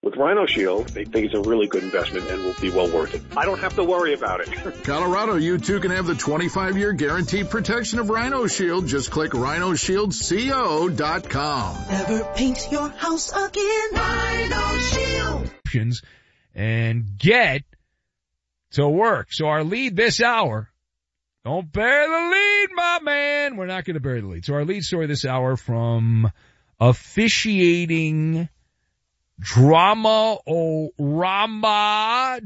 With Rhino Shield, they think it's a really good investment and will be well worth it. I don't have to worry about it. Colorado, you too can have the 25-year guaranteed protection of Rhino Shield. Just click rhinoshieldco.com. Never paint your house again. Rhino Shield. And get to work. So our lead this hour, don't bury the lead, my man. We're not going to bury the lead. So our lead story this hour from officiating drama-o-rama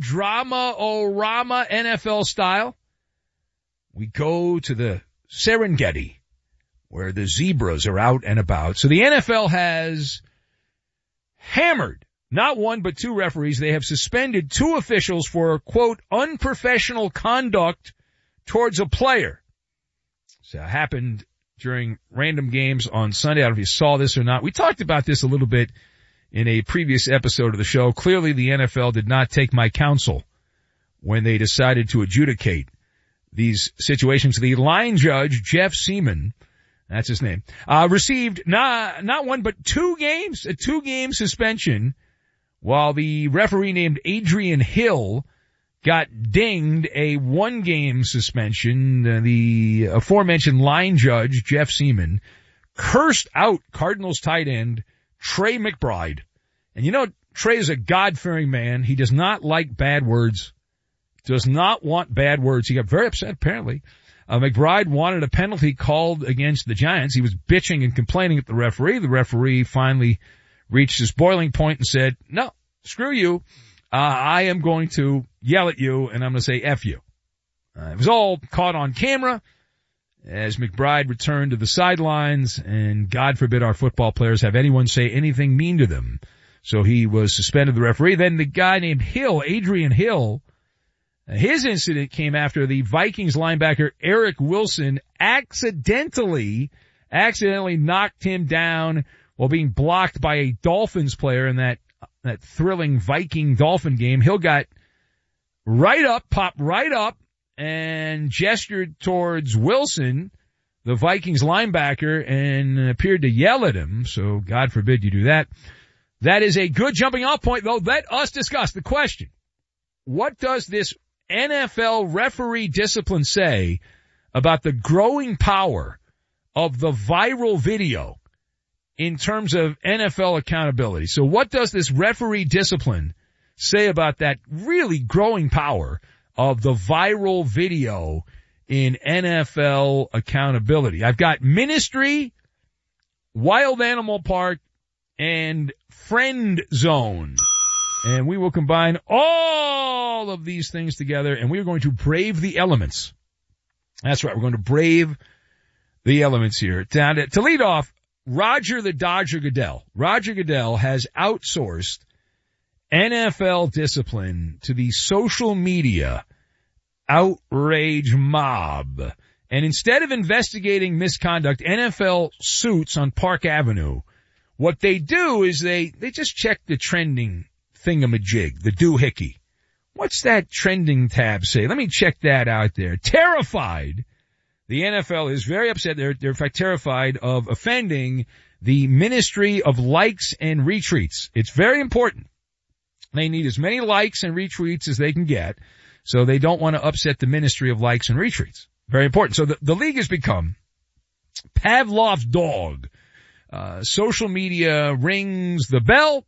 NFL style. We go to the Serengeti where the zebras are out and about. So the NFL has hammered not one but two referees. They have suspended two officials for, quote, unprofessional conduct towards a player. So it happened during random games on Sunday. I don't know if you saw this or not. We talked about this a little bit in a previous episode of the show. Clearly the NFL did not take my counsel when they decided to adjudicate these situations. The line judge, Jeff Seaman, that's his name, received not one but two games, a 2-game suspension, while the referee named Adrian Hill got dinged a 1-game suspension. The aforementioned line judge, Jeff Seaman, cursed out Cardinals tight end Trey McBride. And you know, Trey is a God-fearing man. He does not like bad words, does not want bad words. He got very upset, apparently. McBride wanted a penalty called against the Giants. He was bitching and complaining at the referee. The referee finally reached his boiling point and said, no, screw you. I am going to yell at you, and I'm going to say F you. It was all caught on camera as McBride returned to the sidelines, and God forbid our football players have anyone say anything mean to them. So he was suspended, the referee. Then the guy named Hill, Adrian Hill, his incident came after the Vikings linebacker Eric Wilson accidentally knocked him down while being blocked by a Dolphins player in that thrilling Viking-Dolphin game. Hill got popped right up, and gestured towards Wilson, the Vikings linebacker, and appeared to yell at him. So God forbid you do that. That is a good jumping off point, though. Let us discuss the question. What does this NFL referee discipline say about the growing power of the viral video in terms of NFL accountability? So what does this referee discipline say about that really growing power of the viral video in NFL accountability? I've got Ministry, Wild Animal Park, and Friend Zone. And we will combine all of these things together, and we are going to brave the elements. That's right, we're going to brave the elements here. Down to lead off, Roger the Dodger Goodell. Roger Goodell has outsourced NFL discipline to the social media outrage mob. And instead of investigating misconduct, NFL suits on Park Avenue, what they do is they just check the trending thingamajig, the doohickey. What's that trending tab say? Let me check that out there. Terrified. The NFL is very upset. They're in fact terrified of offending the Ministry of Likes and Retweets. It's very important. They need as many likes and retweets as they can get, so they don't want to upset the Ministry of Likes and Retweets. Very important. So the league has become Pavlov's dog. Social media rings the bell,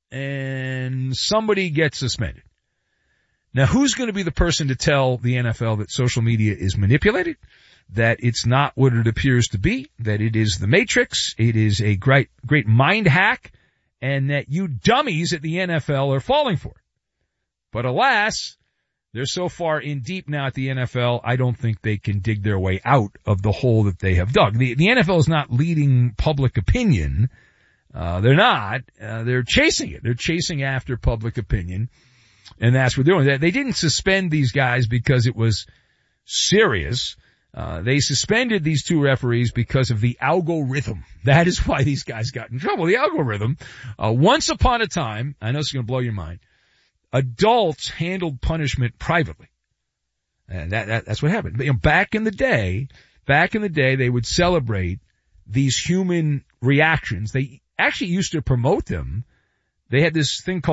and somebody gets suspended. Now, who's going to be the person to tell the NFL that social media is manipulated, that it's not what it appears to be, that it is the Matrix, it is a great mind hack, and that you dummies at the NFL are falling for it? But alas, they're so far in deep now at the NFL, I don't think they can dig their way out of the hole that they have dug. The NFL is not leading public opinion. They're not. They're chasing it. They're chasing after public opinion. And that's what they're doing. They didn't suspend these guys because it was serious. They suspended these two referees because of the algorithm. That is why these guys got in trouble. The algorithm. Once upon a time, I know this is going to blow your mind, adults handled punishment privately. And that's what happened. You know, back in the day, they would celebrate these human reactions. They actually used to promote them. They had this thing called